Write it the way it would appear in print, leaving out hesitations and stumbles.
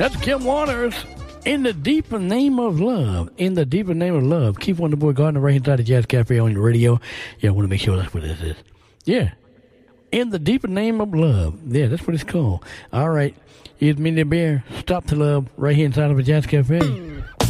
That's Kim Waters. In the deeper name of love. In the deeper name of love. Keep on the boy Gardner right inside the Jazz Cafe on your radio. Yeah, I want to make sure that's what this is. Yeah. In the deeper name of love. Yeah, that's what it's called. All right. It's me, the bear. Stop the love right here inside of a Jazz Cafe.